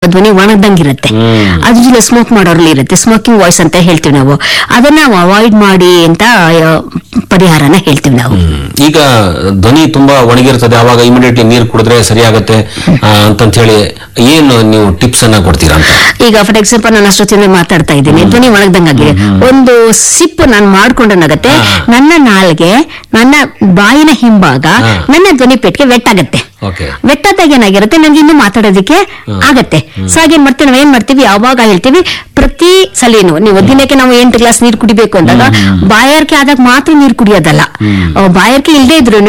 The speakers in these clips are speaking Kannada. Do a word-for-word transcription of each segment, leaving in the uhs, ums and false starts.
ಧ್ವನಿ ಒಣಗ್ದಂಗಿರುತ್ತೆ. ಅದ್ರ ಜೊತೆ ಸ್ಮೋಕ್ ಮಾಡೋರಲ್ಲಿ ಇರುತ್ತೆ, ಸ್ಮೋಕಿಂಗ್ ವಾಯ್ಸ್ ಅಂತ ಹೇಳ್ತೀವಿ ನಾವು. ಅದನ್ನ ನಾವು ಅವಾಯ್ಡ್ ಮಾಡಿ ಅಂತ ಪರಿಹಾರನ ಹೇಳ್ತೀವಿ ನಾವು. ಈಗ ಧ್ವನಿ ತುಂಬಾ ಒಣಗಿರ್ತದೆ, ಅವಾಗ ಇಮಿಡಿಯೇಟ್ಲಿ ನೀರು ಕುಡಿದ್ರೆ ಸರಿಯಾಗತ್ತೆ ಅಂತ ಹೇಳಿ ಏನು ನೀವು ಟಿಪ್ಸ್ ಅನ್ನ ಕೊಡ್ತೀರಾ ಅಂತ? ಈಗ ಫಾರ್ ಎಕ್ಸಾಂಪಲ್ ನಾನು ಅಷ್ಟೊತ್ತಿಂದ ಮಾತಾಡ್ತಾ ಇದ್ದೀನಿ, ಧ್ವನಿ ಒಣಗ್ದಂಗಾಗಿದೆ, ಒಂದು ಸಿಪ್ ನಾನು ಮಾಡ್ಕೊಂಡನಾಗತ್ತೆ, ನನ್ನ ನಾಲ್ಗೆ ನನ್ನ ಬಾಯಿನ ಹಿಂಭಾಗ ನನ್ನ ಧ್ವನಿ ಪೆಟ್ಟಿಗೆ ವೆಟ್ ಆಗತ್ತೆ. ವೆಟ್ಟಾದಾಗ ಏನಾಗಿರುತ್ತೆ, ನಂಗೆ ಇನ್ನು ಮಾತಾಡೋದಕ್ಕೆ ಆಗತ್ತೆ. ಸೊ ಹಾಗೇನ್ ಮಾಡ್ತೀವಿ, ನಾವ್ ಏನ್ ಮಾಡ್ತೀವಿ, ಯಾವಾಗ ಹೇಳ್ತೀವಿ, ಪ್ರತಿ ಸಲೇನು ನೀವು ದಿನಕ್ಕೆ ನಾವು ಎಂಟು ಗ್ಲಾಸ್ ನೀರು ಕುಡಿಬೇಕು ಅಂದಾಗ ಬಾಯಾರಿಕೆ ಆದಾಗ ಮಾತ್ರ ನೀರು ಕುಡಿಯೋದಲ್ಲ, ಬಾಯಾರಿಕೆ ಇಲ್ಲದೆ ಇದ್ರು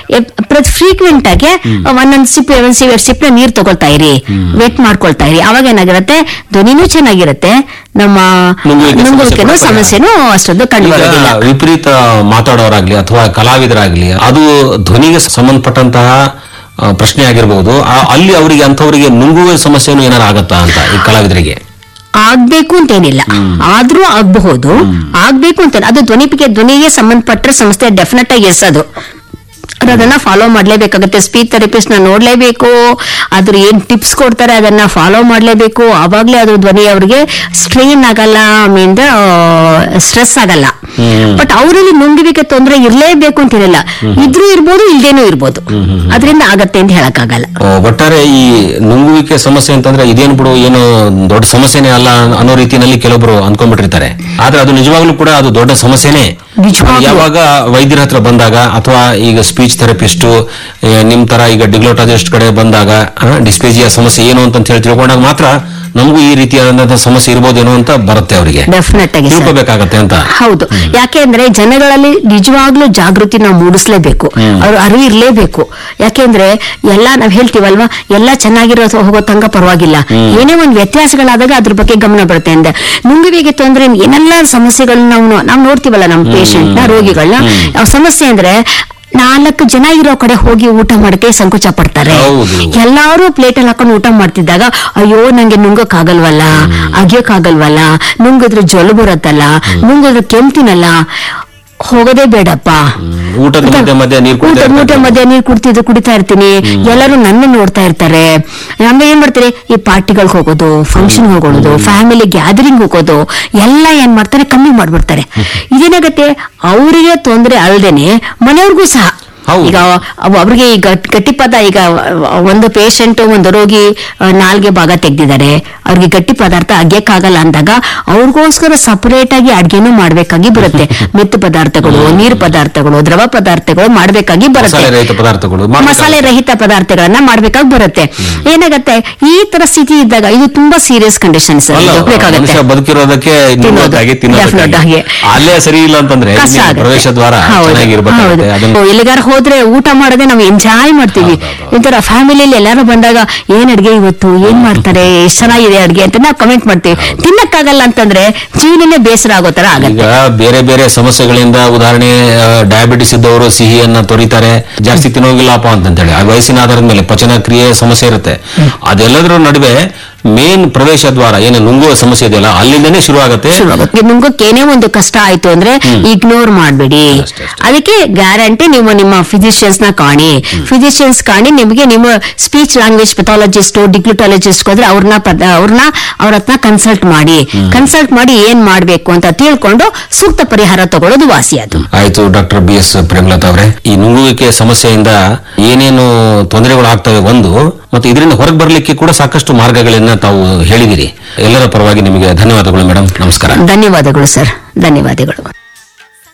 ಫ್ರೀಕ್ವೆಂಟ್ ಆಗಿ ಒಂದೊಂದ್ ಸಿಪ್ ಒಂದ್ ಸಿಪ್ ಎರಡು ಸಿಪ್ ನೀರು ತಗೊಳ್ತಾ ಇರಿ, ವೆಟ್ ಮಾಡ್ಕೊಳ್ತಾ ಇರಿ. ಅವಾಗ ಏನಾಗಿರುತ್ತೆ, ಧ್ವನಿನೂ ಚೆನ್ನಾಗಿರುತ್ತೆ, ನಮ್ಮ ನುಂಗುವಿಕೆನೂ ಸಮಸ್ಯೆನೂ ಅಷ್ಟೊಂದು ಕಂಡು ಬರೋದಿಲ್ಲ. ವಿಪರೀತ ಮಾತಾಡೋರಾಗ್ಲಿ ಅಥವಾ ಕಲಾವಿದರಾಗ್ಲಿ, ಅದು ಧ್ವನಿಗೆ ಸಂಬಂಧಪಟ್ಟಂತಹ ಪ್ರಶ್ನೆ ಆಗಿರ್ಬಹುದು, ಅಲ್ಲಿ ಅವರಿಗೆ ಅಂತವರಿಗೆ ನುಂಗುವ ಸಮಸ್ಯೆನೂ ಏನಾರು ಆಗತ್ತಾ ಅಂತ ಈ ಕಲಾವಿದರಿಗೆ? ಆಗ್ಬೇಕು ಅಂತೇನಿಲ್ಲ, ಆದ್ರೂ ಆಗಬಹುದು, ಆಗ್ಬೇಕು ಅಂತ ಅದು ಧ್ವನಿಪಿಗೆ ಧ್ವನಿಗೆ ಸಂಬಂಧಪಟ್ಟ ಸಂಸ್ಥೆ ಡೆಫಿನೆಟ್ ಆಗಿ ಎಸ್ ಅದು ಅದನ್ನ ಫಾಲೋ ಮಾಡ್ಲೇಬೇಕಾಗುತ್ತೆ. ಸ್ಪೀಚ್ ಥೆರಪಿಸ್ಟ್ ನ ನೋಡ್ಲೇಬೇಕು, ಅದ್ರ ಏನ್ ಟಿಪ್ಸ್ ಕೊಡ್ತಾರೆ ಅದನ್ನ ಫಾಲೋ ಮಾಡ್ಲೇಬೇಕು. ಅವಾಗ್ಲೇ ಅದ್ರ ಧ್ವನಿ ಅವ್ರಿಗೆ ಸ್ಟ್ರೈನ್ ಆಗಲ್ಲ, ಮೀನ್ದ ಸ್ಟ್ರೆಸ್ ಆಗಲ್ಲ. ಬಟ್ ಅವರಲ್ಲಿ ನುಂಗುವಿಕೆ ತೊಂದರೆ ಇರ್ಲೇಬೇಕು ಅಂತೇನಿಲ್ಲ, ಇದ್ರೂ ಇರ್ಬೋದು ಇಲ್ದೇನೂ ಇರ್ಬೋದು, ಅದರಿಂದ ಆಗತ್ತೆ ಅಂತ ಹೇಳಕ್ಕಾಗಲ್ಲ. ಒಟ್ಟಾರೆ ಈ ನುಂಗುವಿಕೆ ಸಮಸ್ಯೆ ಅಂತಂದ್ರೆ ಇದೇನು ಬಿಡು ಏನು ದೊಡ್ಡ ಸಮಸ್ಯೆನೇ ಅಲ್ಲ ಅನ್ನೋ ರೀತಿಯಲ್ಲಿ ಕೆಲವೊಬ್ರು ಅಂದ್ಕೊಂಡ್ಬಿಟ್ಟಿರ್ತಾರೆ. ಆದ್ರೆ ಅದು ನಿಜವಾಗ್ಲೂ ಕೂಡ ಅದು ದೊಡ್ಡ ಸಮಸ್ಯೆನೇ. ಯಾವಾಗ ವೈದ್ಯರ ಹತ್ರ ಬಂದಾಗ ಅಥವಾ ಈಗ ಸ್ಪೀಚ್ ಥೆರಪಿಸ್ಟ್ ನಿಮ್ ತರ ಈಗ ಡಿಗ್ಲೋಟಾಲಜಿಸ್ಟ್ ಕಡೆ ಬಂದಾಗ ಡಿಸ್ಪೇಜಿಯಾ ಸಮಸ್ಯೆ ಏನು ಅಂತ ಹೇಳಿ ತಿಳ್ಕೊಂಡಾಗ ಮಾತ್ರ ನಮಗೂ ಈ ರೀತಿಯಾದಂತಹ ಸಮಸ್ಯೆ ಇರ್ಬೋದೇನೋ ಅಂತ ಬರುತ್ತೆ, ಅವರಿಗೆ ಡೆಫಿನೆಟ್ ಆಗಿ ತಿಳ್ಕೋಬೇಕಾಗತ್ತೆ ಅಂತ. ಹೌದು, ಯಾಕೆಂದ್ರೆ ಜನಗಳಲ್ಲಿ ನಿಜವಾಗ್ಲೂ ಜಾಗೃತಿ ನಾವು ಮೂಡಿಸ್ಲೇಬೇಕು, ಅವ್ರು ಅರಿವು ಇರ್ಲೇಬೇಕು. ಯಾಕೆಂದ್ರೆ ಎಲ್ಲಾ ನಾವ್ ಹೇಳ್ತೀವಲ್ವಾ, ಎಲ್ಲಾ ಚೆನ್ನಾಗಿರೋ ಹೋಗೋ ತನಕ ಪರವಾಗಿಲ್ಲ, ಏನೇ ಒಂದ್ ವ್ಯತ್ಯಾಸಗಳಾದಾಗ ಅದ್ರ ಬಗ್ಗೆ ಗಮನ ಬರುತ್ತೆ ಅಂದೆ. ನುಂಗುವಿಗೆ ತೊಂದ್ರೆ ಏನೆಲ್ಲ ಸಮಸ್ಯೆಗಳನ್ನ ನಾವು ನಾವು ನೋಡ್ತೀವಲ್ಲ ನಮ್ಮ ಪೇಷಂಟ್ ನ ರೋಗಿಗಳನ್ನ, ಸಮಸ್ಯೆ ಅಂದ್ರೆ ನಾಲ್ಕು ಜನ ಇರೋ ಕಡೆ ಹೋಗಿ ಊಟ ಮಾಡಕ್ಕೆ ಸಂಕೋಚ ಪಡ್ತಾರೆ. ಎಲ್ಲಾರು ಪ್ಲೇಟ್ ಅಲ್ಲಿ ಹಾಕೊಂಡು ಊಟ ಮಾಡ್ತಿದ್ದಾಗ ಅಯ್ಯೋ ನಂಗೆ ನುಂಗಕ್ ಆಗಲ್ವಲ್ಲ, ಅಗಿಯಕ್ ಆಗಲ್ವಲ್ಲ, ನುಂಗಿದ್ರೆ ಜೊಲು ಬರತ್ತಲ್ಲ, ನುಂಗಿದ್ರೆ ಕೆಮ್ತಿನಲ್ಲ, ಹೋಗೋದೇ ಬೇಡಪ್ಪ, ಊಟದ ಮಧ್ಯೆ ನೀರು ಕುಡ್ತಿದ್ದು ಕುಡಿತಾ ಇರ್ತೀನಿ, ಎಲ್ಲರೂ ನನ್ನ ನೋಡ್ತಾ ಇರ್ತಾರೆ. ಆಮೇಲೆ ಏನ್ ಮಾಡ್ತಾರೆ, ಈ ಪಾರ್ಟಿಗಳಿಗೆ ಹೋಗೋದು, ಫಂಕ್ಷನ್ ಹೋಗೋದು, ಫ್ಯಾಮಿಲಿ ಗ್ಯಾದರಿಂಗ್ ಹೋಗೋದು ಎಲ್ಲ ಏನ್ ಮಾಡ್ತಾರೆ, ಕಮ್ಮಿ ಮಾಡ್ಬಿಡ್ತಾರೆ. ಇದೇನಾಗತ್ತೆ, ಅವರಿಗೆ ತೊಂದರೆ ಅಲ್ದೇನೆ ಮನೆಯವ್ರಿಗೂ ಸಹ. ಈಗ ಅವ್ರಿಗೆ ಈ ಗಟ್ಟಿ ಪದ, ಈಗ ಒಂದು ಪೇಷಂಟ್ ಒಂದು ರೋಗಿ ನಾಲ್ಗೆ ಭಾಗ ತೆಗ್ದಿದ್ದಾರೆ, ಅವ್ರಿಗೆ ಗಟ್ಟಿ ಪದಾರ್ಥ ಅಗ್ಯಕ್ಕಾಗಲ್ಲ ಅಂದಾಗ ಅವ್ರಿಗೋಸ್ಕರ ಸಪರೇಟ್ ಆಗಿ ಅಡ್ಗೆನೂ ಮಾಡ್ಬೇಕಾಗಿ ಬರುತ್ತೆ. ಮೆತ್ತು ಪದಾರ್ಥಗಳು, ನೀರು ಪದಾರ್ಥಗಳು, ದ್ರವ ಪದಾರ್ಥಗಳು ಮಾಡ್ಬೇಕಾಗಿ ಬರುತ್ತೆ, ಮಸಾಲೆ ರಹಿತ ಪದಾರ್ಥಗಳನ್ನ ಮಾಡ್ಬೇಕಾಗಿ ಬರುತ್ತೆ. ಏನಾಗತ್ತೆ, ಈ ತರ ಸ್ಥಿತಿ ಇದ್ದಾಗ ಇದು ತುಂಬಾ ಸೀರಿಯಸ್ ಕಂಡೀಷನ್ಸ್ ಬದುಕಿರೋದಕ್ಕೆ ಸರಿ ಇಲ್ಲ ಅಂತಂದ್ರೆ ಎಲ್ಲಿಗಾರ ಹೋದ್ರೆ ಊಟ ಮಾಡೋದೇ ನಾವು ಎಂಜಾಯ್ ಮಾಡ್ತೀವಿ. ಒಂಥರ ಫ್ಯಾಮಿಲಿಯಲ್ಲಿ ಎಲ್ಲಾರು ಬಂದಾಗ ಏನ್ ಅಡ್ಗೆ ಇವತ್ತು, ಏನ್ ಮಾಡ್ತಾರೆ, ಎಷ್ಟ್ ಚೆನ್ನಾಗಿದೆ ಅಡ್ಗೆ ಅಂತ ನಾವು ಕಮೆಂಟ್ ಮಾಡ್ತೀವಿ. ತಿನ್ನಕ್ಕಾಗಲ್ಲ ಅಂತಂದ್ರೆ ಜೀವನನೇ ಬೇಸರ ಆಗೋ ತರ ಆಗುತ್ತೆ. ಈಗ ಬೇರೆ ಬೇರೆ ಸಮಸ್ಯೆಗಳಿಂದ, ಉದಾಹರಣೆ ಡಯಾಬಿಟಿಸ್ ಇದ್ದವರು ಸಿಹಿಯನ್ನ ತೊರಿತಾರೆ, ಜಾಸ್ತಿ ತಿನ್ನೋಗಿಲ್ಲಪ್ಪ ಅಂತಂತೇಳಿ ಆ ವಯಸ್ಸಿನ ಆಧಾರದ ಮೇಲೆ ಪಚನ ಕ್ರಿಯೆ ಸಮಸ್ಯೆ ಇರುತ್ತೆ. ಅದೆಲ್ಲದರ ನಡುವೆ ಮೇನ್ ಪ್ರವೇಶ ದ್ವಾರ ಏನು ನುಂಗುವ ಸಮಸ್ಯೆ ಇದೆಯಲ್ಲ, ಅಲ್ಲಿಂದನೇ ಶುರು ಆಗುತ್ತೆ. ನುಂಗೋಕೇನೇ ಒಂದು ಕಷ್ಟ ಆಯ್ತು ಅಂದ್ರೆ ಇಗ್ನೋರ್ ಮಾಡ್ಬೇಡಿ, ಅದಕ್ಕೆ ಗ್ಯಾರಂಟಿ ನೀವು ನಿಮ್ಮ ಫಿಸಿಷಿಯನ್ಸ್ ನ ಕಾಣಿ. ಫಿಸಿಷಿಯನ್ಸ್ ಕಾಣಿ, ನಿಮಗೆ ನಿಮ್ಮ ಸ್ಪೀಚ್ ಲ್ಯಾಂಗ್ವೇಜ್ ಪೆಥಾಲಜಿಸ್ಟ್, ಡಿಗ್ಲೂಟಾಲಜಿಸ್ಟ್ ಹೋದ್ರೆ ಅವ್ರನ್ನ ಅವ್ರನ್ನ ಅವ್ರ ಹತ್ರ ಕನ್ಸಲ್ಟ್ ಮಾಡಿ, ಕನ್ಸಲ್ಟ್ ಮಾಡಿ ಏನ್ ಮಾಡ್ಬೇಕು ಅಂತ ತಿಳ್ಕೊಂಡು ಸೂಕ್ತ ಪರಿಹಾರ ತಗೊಳ್ಳೋದು ವಾಸಿ. ಅದು ಆಯ್ತು. ಡಾಕ್ಟರ್ ಬಿ ಎಸ್ ಪ್ರೇಮಲತಾ ಅವರೇ, ಈ ನುಂಗುವಿಕೆ ಸಮಸ್ಯೆಯಿಂದ ಏನೇನು ತೊಂದರೆಗಳು ಆಗ್ತವೆ ಒಂದು, ಮತ್ತು ಇದರಿಂದ ಹೊರಗೆ ಬರಲಿಕ್ಕೆ ಕೂಡ ಸಾಕಷ್ಟು ಮಾರ್ಗಗಳನ್ನ ತಾವು ಹೇಳಿದಿರಿ. ಎಲ್ಲರ ಪರವಾಗಿ ನಿಮಗೆ ಧನ್ಯವಾದಗಳು ಮೇಡಮ್. ನಮಸ್ಕಾರ. ಧನ್ಯವಾದಗಳು ಸರ್, ಧನ್ಯವಾದಗಳು.